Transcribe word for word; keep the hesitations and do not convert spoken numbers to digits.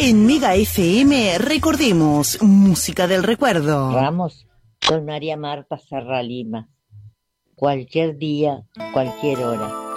En Mega F M recordemos música del recuerdo. Ramos con María Marta Serra Lima. Cualquier día, cualquier hora.